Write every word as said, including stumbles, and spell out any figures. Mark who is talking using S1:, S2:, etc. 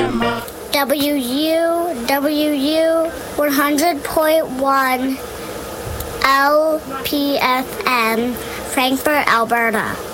S1: W U W U one hundred point one L P F M, Frankfurt, Alberta.